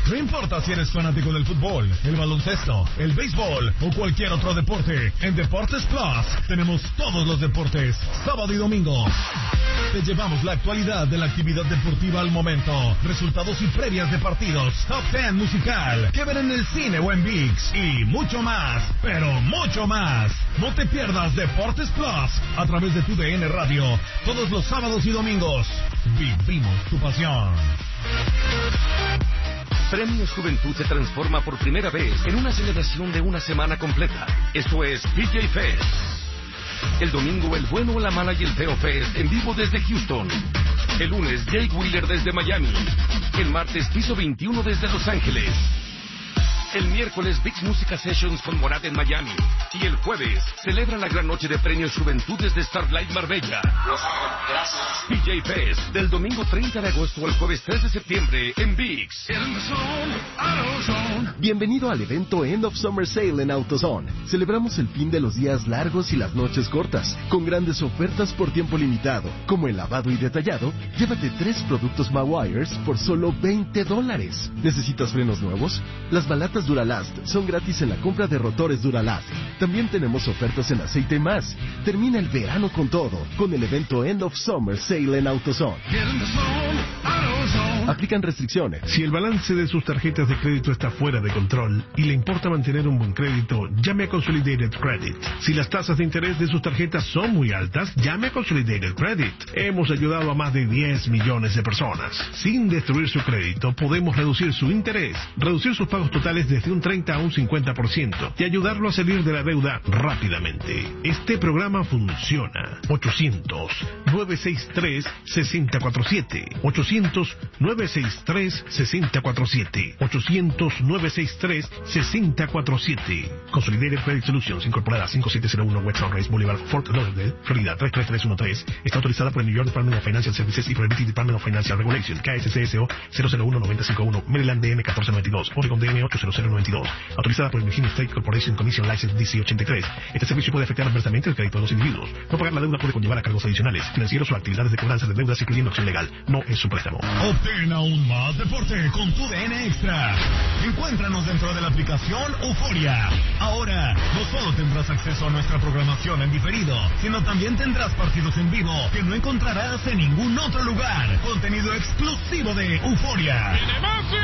No importa si eres fanático del fútbol, el baloncesto, el béisbol o cualquier otro deporte, en Deportes Plus tenemos todos los deportes, sábado y domingo. Te llevamos la actualidad de la actividad deportiva al momento, resultados y previas de partidos, top 10 musical, que ver en el cine o en ViX y mucho más, pero mucho más. No te pierdas Deportes Plus a través de tu DN Radio, todos los sábados y domingos. Vivimos tu pasión. Premios Juventud se transforma por primera vez en una celebración de una semana completa. Esto es PJ Fest. El domingo, el bueno, la mala y el feo Fest en vivo desde Houston. El lunes, Jake Wheeler desde Miami. El martes, Piso 21 desde Los Ángeles. El miércoles, Big Música Sessions con Morat en Miami. Y el jueves, celebra la gran noche de Premios Juventud desde Starlight Marbella. Gracias. PJ Fest, del domingo 30 de agosto al jueves 3 de septiembre en ViX. Bienvenido al evento End of Summer Sale en AutoZone. Celebramos el fin de los días largos y las noches cortas, con grandes ofertas por tiempo limitado, como el lavado y detallado. Llévate 3 productos Mawires por solo $20. ¿Necesitas frenos nuevos? Las balatas Duralast son gratis en la compra de rotores Duralast. También tenemos ofertas en aceite más. Termina el verano con todo, con el evento End of Summer Sale en AutoZone. Aplican restricciones. Si el balance de sus tarjetas de crédito está fuera de control y le importa mantener un buen crédito, llame a Consolidated Credit. Si las tasas de interés de sus tarjetas son muy altas, llame a Consolidated Credit. Hemos ayudado a más de 10 millones de personas. Sin destruir su crédito, podemos reducir su interés, reducir sus pagos totales desde un 30 a un 50% y ayudarlo a salir de la deuda rápidamente. Este programa funciona. 800-963-6047. 800-963-6047. 800-963-6047. Consolidated Credit Solutions, incorporada 5701 West Sunrise Boulevard, Fort Lauderdale, Florida 33313. Está autorizada por el New York Department of Financial Services y por el British Department of Financial Regulation. KSCSO 001-951. Maryland DM 1492. Oregon DM 80092. Autorizada por el Virginia State Corporation Commission License DC 83. Este servicio puede afectar adversamente el crédito de los individuos. No pagar la deuda puede conllevar a cargos adicionales, financieros o actividades de cobranza de deudas, incluyendo acción legal. No es un préstamo. Obtén aún más deporte con tu DN Extra. Encuéntranos dentro de la aplicación Euforia. Ahora, no solo tendrás acceso a nuestra programación en diferido, sino también tendrás partidos en vivo que no encontrarás en ningún otro lugar. Contenido exclusivo de Euforia. ¡Viene Messi!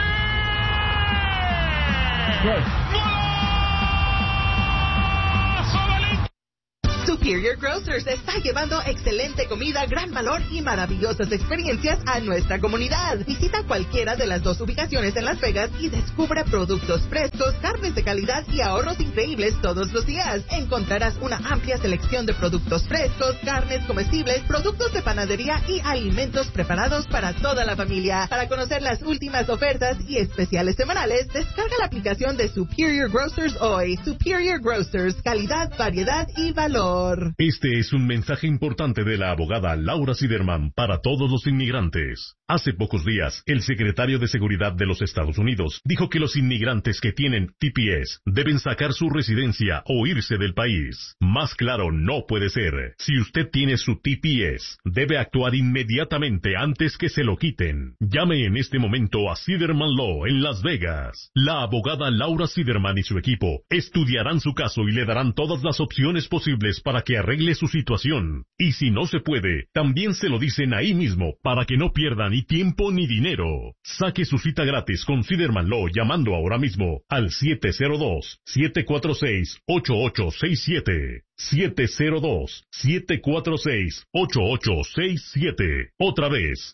Superior Grocers está llevando excelente comida, gran valor y maravillosas experiencias a nuestra comunidad. Visita cualquiera de las 2 ubicaciones en Las Vegas y descubre productos frescos, carnes de calidad y ahorros increíbles todos los días. Encontrarás una amplia selección de productos frescos, carnes comestibles, productos de panadería y alimentos preparados para toda la familia. Para conocer las últimas ofertas y especiales semanales, descarga la aplicación de Superior Grocers hoy. Superior Grocers, calidad, variedad y valor. Este es un mensaje importante de la abogada Laura Siderman para todos los inmigrantes. Hace pocos días, el secretario de Seguridad de los Estados Unidos dijo que los inmigrantes que tienen TPS deben sacar su residencia o irse del país. Más claro no puede ser. Si usted tiene su TPS, debe actuar inmediatamente antes que se lo quiten. Llame en este momento a Siderman Law en Las Vegas. La abogada Laura Siderman y su equipo estudiarán su caso y le darán todas las opciones posibles para que arregle su situación. Y si no se puede, también se lo dicen ahí mismo para que no pierdan ni tiempo ni dinero. Saque su cita gratis con Siderman Law llamando ahora mismo al 702-746-8867. 702-746-8867. Otra vez,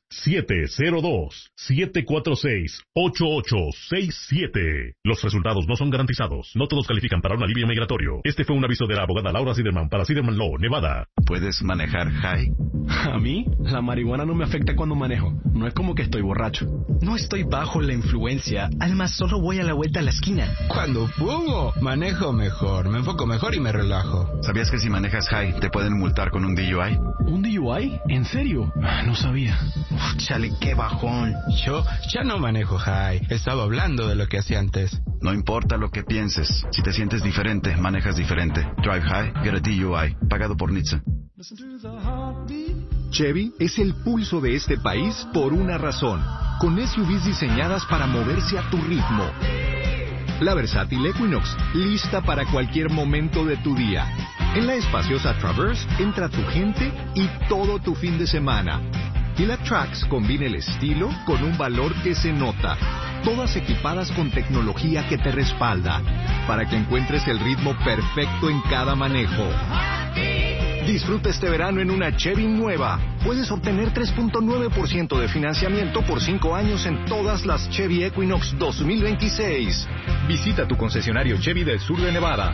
702-746-8867. Los resultados no son garantizados. No todos califican para un alivio migratorio. Este fue un aviso de la abogada Laura Siderman para Siderman Law, Nevada. ¿Puedes manejar high? A mí, la marihuana no me afecta cuando manejo. No es como que estoy borracho. No estoy bajo la influencia. Además, solo voy a la vuelta a la esquina. Cuando fumo, manejo mejor, me enfoco mejor y me relajo. ¿Sabías que si manejas high te pueden multar con un DUI? ¿Un DUI? ¿En serio? No sabía. Chale, qué bajón. Yo ya no manejo high. Estaba hablando de lo que hacía antes. No importa lo que pienses. Si te sientes diferente, manejas diferente. Drive high, get a DUI. Pagado por NHTSA. Chevy es el pulso de este país por una razón. con SUVs diseñadas para moverse a tu ritmo. La versátil Equinox, lista para cualquier momento de tu día. En la espaciosa Traverse entra tu gente y todo tu fin de semana. Y la Trax combina el estilo con un valor que se nota. Todas equipadas con tecnología que te respalda, para que encuentres el ritmo perfecto en cada manejo. Disfruta este verano en una Chevy nueva. Puedes obtener 3.9% de financiamiento por 5 años en todas las Chevy Equinox 2026. Visita tu concesionario Chevy del sur de Nevada.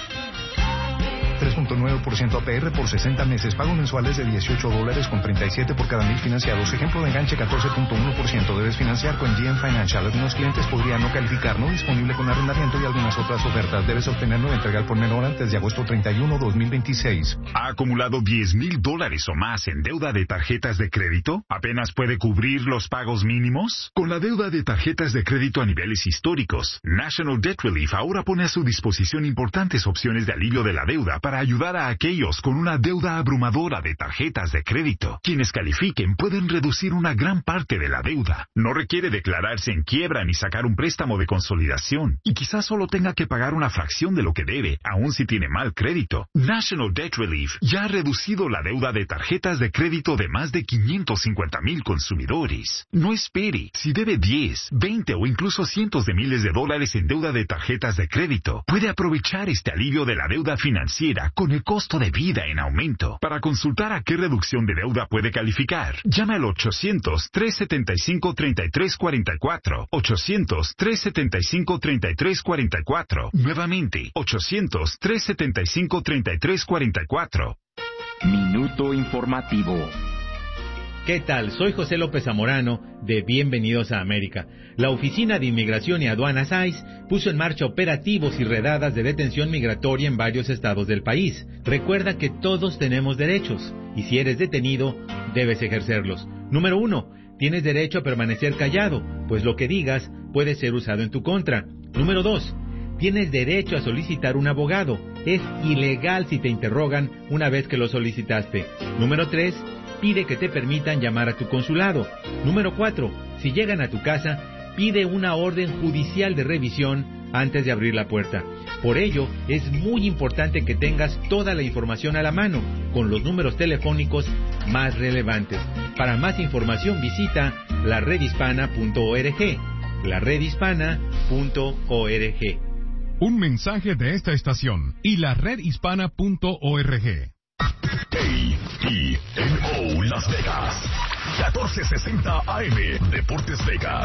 3.9% APR por 60 meses. Pago mensuales de $18.37 por cada 1,000 financiados. Ejemplo de enganche 14.1%. Debes financiar con GM Financial. Algunos clientes podrían no calificar. No disponible con arrendamiento y algunas otras ofertas. Debes obtenerlo de entregar por menor antes de agosto 31, 2026. ¿Ha acumulado $10,000 o más en deuda de tarjetas de crédito? ¿Apenas puede cubrir los pagos mínimos? Con la deuda de tarjetas de crédito a niveles históricos, National Debt Relief ahora pone a su disposición importantes opciones de alivio de la deuda para ayudar a aquellos con una deuda abrumadora de tarjetas de crédito. Quienes califiquen pueden reducir una gran parte de la deuda. No requiere declararse en quiebra ni sacar un préstamo de consolidación. Y quizás solo tenga que pagar una fracción de lo que debe, aun si tiene mal crédito. National Debt Relief ya ha reducido la deuda de tarjetas de crédito de más de 550,000 consumidores. No espere. Si debe 10, 20 o incluso cientos de miles de dólares en deuda de tarjetas de crédito, puede aprovechar este alivio de la deuda financiera con el costo de vida en aumento. Para consultar a qué reducción de deuda puede calificar, llame al 800-375-3344. 800-375-3344. Nuevamente, 800-375-3344. Minuto informativo. ¿Qué tal? Soy José López Zamorano de Bienvenidos a América. La Oficina de Inmigración y Aduanas ICE puso en marcha operativos y redadas de detención migratoria en varios estados del país. Recuerda que todos tenemos derechos y si eres detenido, debes ejercerlos. Número 1. Tienes derecho a permanecer callado, pues lo que digas puede ser usado en tu contra. Número 2. Tienes derecho a solicitar un abogado. Es ilegal si te interrogan una vez que lo solicitaste. Número 3. Pide que te permitan llamar a tu consulado. Número 4. Si llegan a tu casa, pide una orden judicial de revisión antes de abrir la puerta. Por ello, es muy importante que tengas toda la información a la mano, con los números telefónicos más relevantes. Para más información visita laredhispana.org. laredhispana.org. Un mensaje de esta estación y laredhispana.org. KENO Las Vegas, 1460 AM, Deportes Vegas.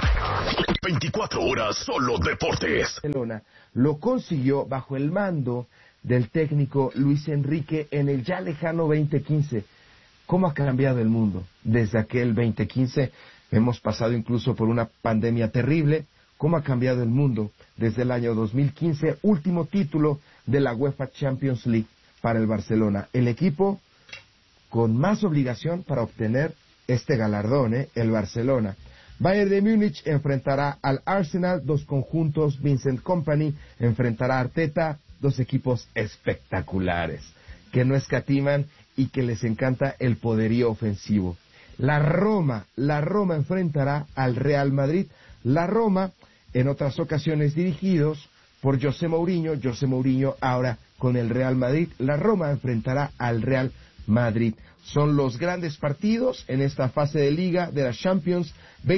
24 horas solo deportes. Barcelona lo consiguió bajo el mando del técnico Luis Enrique en el ya lejano 2015. ¿Cómo ha cambiado el mundo? Desde aquel 2015 hemos pasado incluso por una pandemia terrible. ¿Cómo ha cambiado el mundo desde el año 2015? Último título de la UEFA Champions League para el Barcelona. El equipo con más obligación para obtener este galardón, el Barcelona. Bayern de Múnich enfrentará al Arsenal, dos conjuntos. Vincent Kompany enfrentará a Arteta, dos equipos espectaculares, que no escatiman y que les encanta el poderío ofensivo. La Roma enfrentará al Real Madrid. La Roma, en otras ocasiones dirigidos por José Mourinho ahora con el Real Madrid. La Roma enfrentará al Real Madrid. Son los grandes partidos en esta fase de liga de la Champions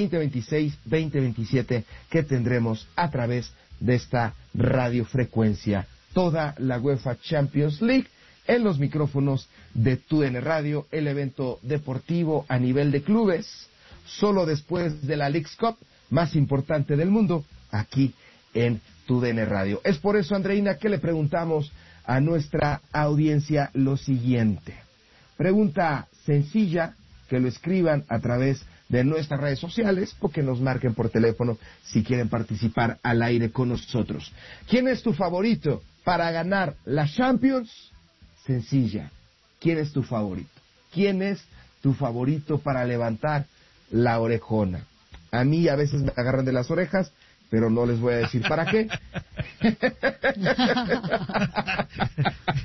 2026-2027 que tendremos a través de esta radiofrecuencia. Toda la UEFA Champions League en los micrófonos de TUDN Radio, el evento deportivo a nivel de clubes, solo después de la Leagues Cup más importante del mundo, aquí en TUDN Radio. Es por eso, Andreina, que le preguntamos a nuestra audiencia lo siguiente. Pregunta sencilla, que lo escriban a través de nuestras redes sociales o que nos marquen por teléfono si quieren participar al aire con nosotros. ¿Quién es tu favorito para ganar la Champions? Sencilla. ¿Quién es tu favorito? ¿Quién es tu favorito para levantar la orejona? A mí a veces me agarran de las orejas, pero no les voy a decir para qué.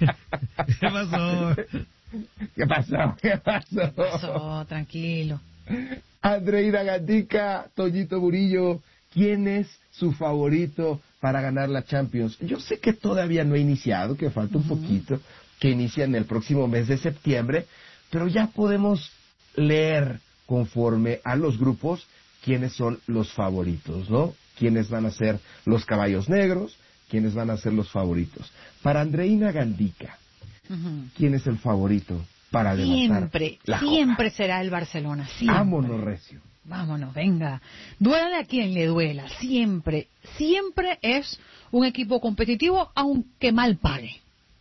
¿Qué pasó? ¿Qué pasó? Tranquilo. Andreina Gandica, Toñito Murillo, ¿quién es su favorito para ganar la Champions? Yo sé que todavía no ha iniciado, que falta un poquito, que inicia en el próximo mes de septiembre, pero ya podemos leer conforme a los grupos quiénes son los favoritos, ¿no? Quiénes van a ser los caballos negros, quiénes van a ser los favoritos. Para Andreina Gandica, ¿quién es el favorito para levantar la siempre copa? será el Barcelona, siempre. Vámonos, recio. Vámonos, venga. Duélale a quien le duela, siempre es un equipo competitivo, aunque mal pague.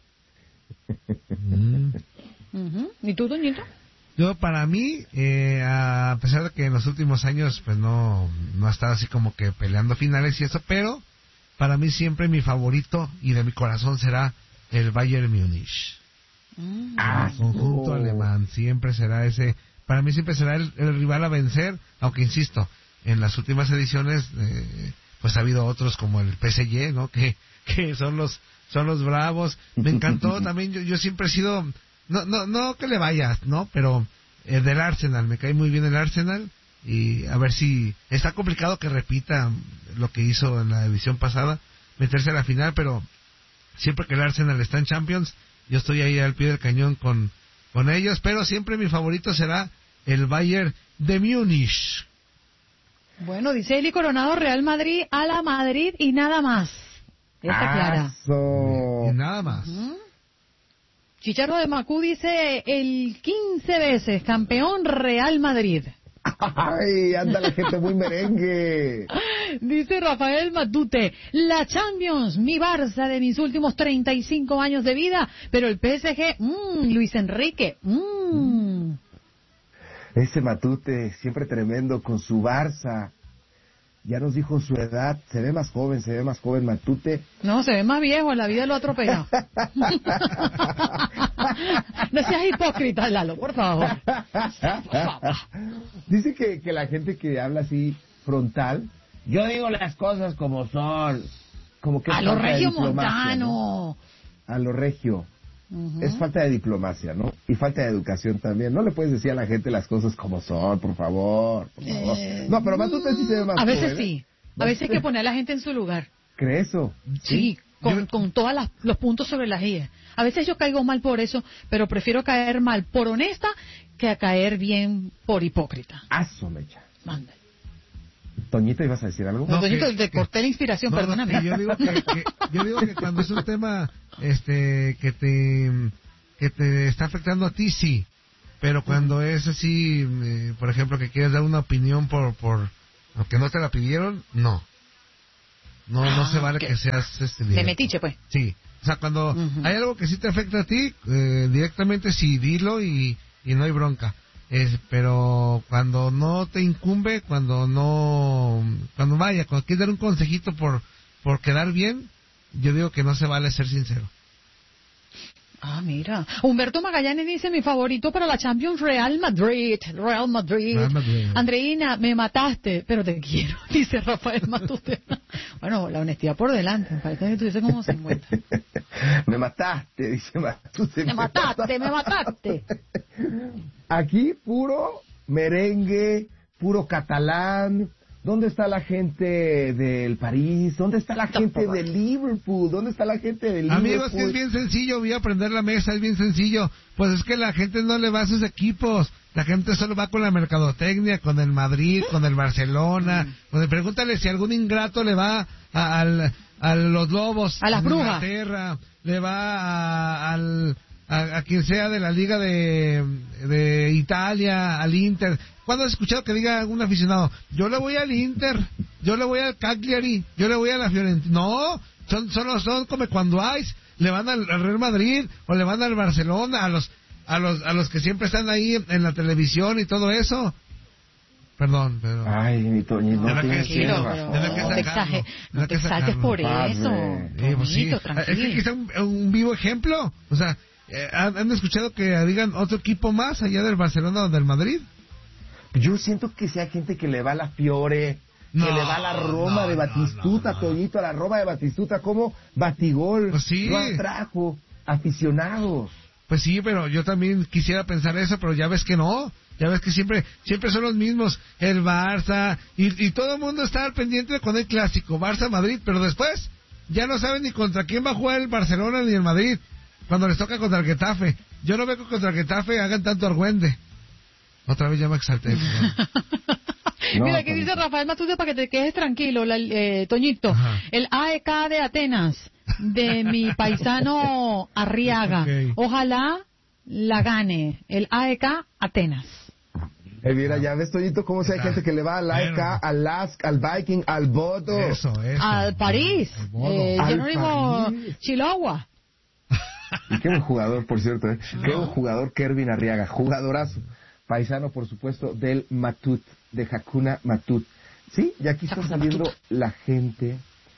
¿Y tú, Toñito? Yo, para mí, a pesar de que en los últimos años pues no ha estado así como que peleando finales y eso, pero para mí siempre mi favorito y de mi corazón será el Bayern Múnich. El conjunto alemán siempre será ese, para mí siempre será el rival a vencer, aunque insisto, en las últimas ediciones pues ha habido otros como el PSG, ¿no? Que son los bravos. Me encantó también, yo siempre he sido, no que le vayas, ¿no? Pero del Arsenal, me cae muy bien el Arsenal, y a ver si está complicado que repita lo que hizo en la edición pasada, meterse a la final, pero siempre que el Arsenal está en Champions, yo estoy ahí al pie del cañón con ellos, pero siempre mi favorito será el Bayern de Múnich. Bueno, dice Eli Coronado, Real Madrid a la Madrid y nada más. Ya está clara. Y nada más. Chicharro de Macú dice el 15 veces campeón Real Madrid. ¡Ay, anda la gente muy merengue! Dice Rafael Matute, la Champions, mi Barça de mis últimos 35 años de vida, pero el PSG, Luis Enrique, Ese Matute, siempre tremendo con su Barça. Ya nos dijo su edad, se ve más joven Matute. No, se ve más viejo, la vida lo ha atropellado. No seas hipócrita, Lalo, por favor. Dice que la gente que habla así frontal, yo digo las cosas como son. Como que a lo regio montano. ¿No? A lo regio. Es falta de diplomacia, ¿no? Y falta de educación también. No le puedes decir a la gente las cosas como son, por favor. No, pero Matute sí se ve más a veces joven, sí. A veces hay que poner a la gente en su lugar. ¿Crees eso? Sí, con todos los puntos sobre las IES. A veces yo caigo mal por eso, pero prefiero caer mal por honesta que a caer bien por hipócrita. Aso, mecha. Mándale. Toñito, ¿ibas a decir algo? No, Toñito, te corté la inspiración, perdóname. Yo digo que cuando es un tema que te está afectando a ti, sí. Pero cuando es así, por ejemplo, que quieres dar una opinión por aunque no te la pidieron, no. No se vale que seas de metiche, pues. Sí. O sea, cuando hay algo que sí te afecta a ti, directamente sí, dilo y no hay bronca. Pero cuando no te incumbe, cuando quieres dar un consejito por quedar bien, yo digo que no se vale ser sincero. Ah, mira. Humberto Magallanes dice, mi favorito para la Champions, Real Madrid. Andreina, me mataste, pero te quiero, dice Rafael Matute. Bueno, la honestidad por delante, me parece que tú dices como 50. Me mataste, dice Matute. Me mataste. Aquí puro merengue, puro catalán. ¿Dónde está la gente del París? ¿Dónde está la gente de Liverpool? ¿Dónde está la gente de Liverpool? Amigos, que es bien sencillo, voy a prender la mesa, es bien sencillo. Pues es que la gente no le va a sus equipos. La gente solo va con la mercadotecnia, con el Madrid, con el Barcelona. Pregúntale si algún ingrato le va a los Lobos. A las Brujas. Inglaterra, le va a quien sea de la Liga de Italia, al Inter. ¿Cuándo has escuchado que diga algún aficionado, yo le voy al Inter, yo le voy al Cagliari, yo le voy a la Fiorentina? No, son como cuando le van al Real Madrid o le van al Barcelona, a los que siempre están ahí en la televisión y todo eso. Perdón, pero... Ay, mi Toñito, no te exaltes por eso. Toñito, tranquilo. Es que es un vivo ejemplo. O sea, ¿han escuchado que digan otro equipo más allá del Barcelona o del Madrid? Yo siento que sea gente que le va a la Fiore, que le va a la Roma de Batistuta, Toñito, a la Roma de Batistuta, como Batigol, pues sí. Lo atrajo aficionados. Pues sí, pero yo también quisiera pensar eso, pero ya ves que no. Ya ves que siempre son los mismos, el Barça, y todo el mundo está al pendiente de cuando hay clásico, Barça-Madrid, pero después ya no saben ni contra quién va a jugar el Barcelona ni el Madrid, cuando les toca contra el Getafe. Yo no veo que contra el Getafe hagan tanto argüende. Otra vez ya me exalté. Mira, aquí dice Rafael Matute para que te quedes tranquilo, Toñito. Ajá. El AEK de Atenas, de mi paisano Arriaga. Okay. Ojalá la gane, el AEK Atenas. Mira, ya ves, Toñito, cómo si hay gente que le va al AEK, al LASK, al Viking, al Bodo. Eso. Al París. Jerónimo Chihuahua. Y qué buen jugador, por cierto, ¿eh? Qué buen jugador, Kervin Arriaga. Jugadorazo. Paisano, por supuesto, del Matut, de Hakuna Matut. Sí, y aquí está saliendo la gente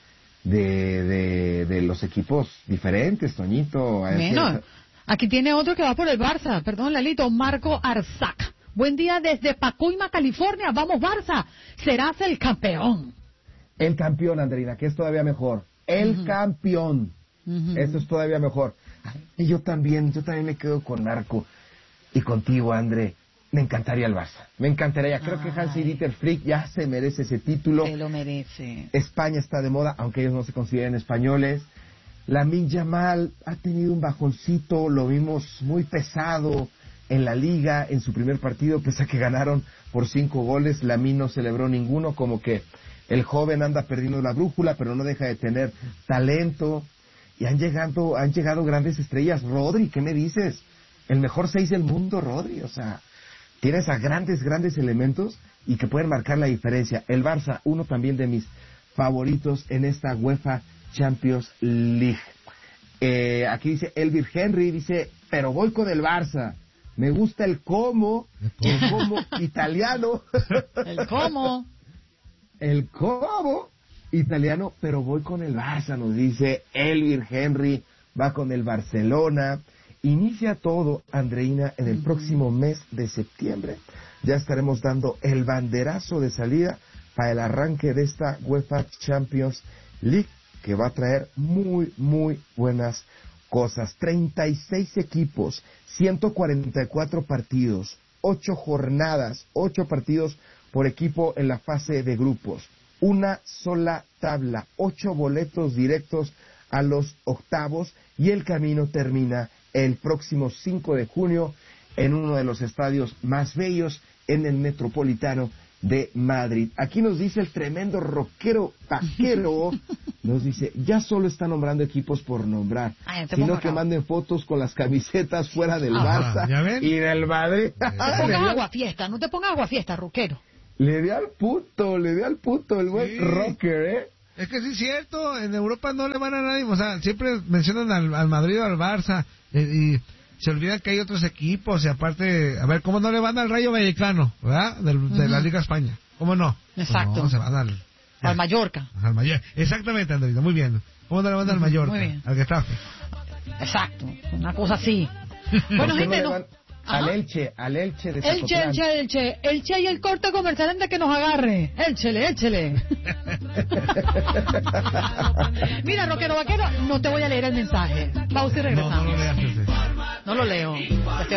de los equipos diferentes, Toñito. Bueno, aquí tiene otro que va por el Barça. Perdón, Lalito, Marco Arzac. Buen día desde Pacoima, California. Vamos, Barça. Serás el campeón. El campeón, Andreina, que es todavía mejor. El campeón. Eso es todavía mejor. Y yo también me quedo con Marco. Y contigo, André. Me encantaría el Barça. Me encantaría. Creo que Hansi-Dieter Flick ya se merece ese título. Se lo merece. España está de moda, aunque ellos no se consideren españoles. Lamine Yamal ha tenido un bajoncito. Lo vimos muy pesado en la liga, en su primer partido, pese a que ganaron por 5 goles. Lamine no celebró ninguno, como que el joven anda perdiendo la brújula, pero no deja de tener talento. Y han llegado grandes estrellas. Rodri, ¿qué me dices? El mejor 6 del mundo, Rodri. O sea, tienes a grandes elementos y que pueden marcar la diferencia. El Barça, uno también de mis favoritos en esta UEFA Champions League. Aquí dice Elvir Henry, dice, pero voy con el Barça. Me gusta el como italiano. El como italiano, pero voy con el Barça, nos dice Elvir Henry, va con el Barcelona. Inicia todo, Andreina, en el próximo mes de septiembre. Ya estaremos dando el banderazo de salida para el arranque de esta UEFA Champions League, que va a traer muy buenas cosas. 36 equipos, 144 partidos, 8 jornadas, 8 partidos por equipo en la fase de grupos. Una sola tabla, 8 boletos directos a los octavos, y el camino termina el próximo 5 de junio en uno de los estadios más bellos, en el Metropolitano de Madrid. Aquí nos dice el tremendo rockero Paquero, nos dice, ya solo está nombrando equipos por nombrar, sino que manden fotos con las camisetas fuera del Barça y del Madrid. No te pongas aguafiesta, rockero. Le dio al punto el buen rocker, ¿eh? Es que sí es cierto, en Europa no le van a nadie, o sea, siempre mencionan al Madrid o al Barça, y se olvidan que hay otros equipos, y aparte, a ver, ¿cómo no le van al Rayo Vallecano, verdad? De la Liga España, ¿cómo no? Exacto. No, se van al Mallorca. Al Mallorca, exactamente, Andrita, muy bien. ¿Cómo no le van al Mallorca? Muy bien. Al Getafe. Exacto, una cosa así. Bueno, gente, al Elche de Zapotlán. Elche y el corte comercial antes que nos agarre. Échele. Mira, rockero vaquero, no te voy a leer el mensaje. Pausa y regresamos. No lo leas. No lo leo.